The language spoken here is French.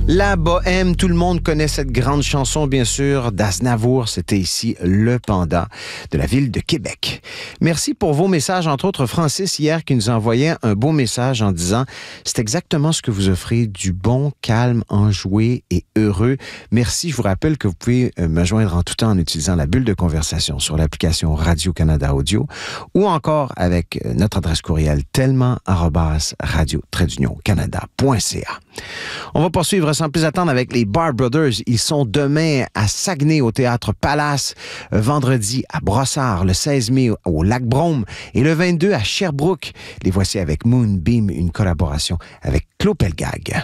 La Bohème, tout le monde connaît cette grande chanson, bien sûr, d'Aznavour. C'était ici le Panda de la ville de Québec. Merci pour vos messages, entre autres Francis hier qui nous envoyait un beau message en disant « C'est exactement ce que vous offrez, du bon, calme, enjoué et heureux. Merci, je vous rappelle que vous pouvez me joindre en tout temps en utilisant la bulle de conversation sur l'application Radio-Canada Audio ou encore avec notre adresse courriel tellement@radio-canada.ca. On va poursuivre sans plus attendre avec les Bar Brothers. Ils sont demain à Saguenay au Théâtre Palace, vendredi à Brossard, le 16 mai au Lac-Brome et le 22 à Sherbrooke. Les voici avec Moonbeam, une collaboration avec Claude Pelgag.